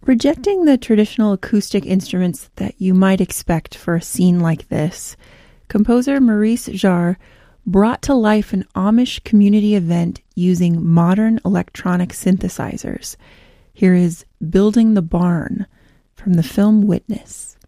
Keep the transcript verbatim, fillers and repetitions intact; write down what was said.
Rejecting the traditional acoustic instruments that you might expect for a scene like this, composer Maurice Jarre brought to life an Amish community event using modern electronic synthesizers. Here is Building the Barn from the film Witness.